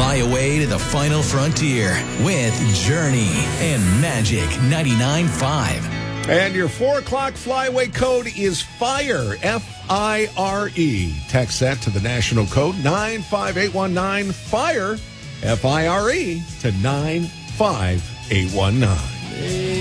Fly away to the final frontier with Journey and Magic 99.5. And your 4 o'clock flyaway code is FIRE, F-I-R-E. Text that to the national code 95819, FIRE, F-I-R-E, to 95819.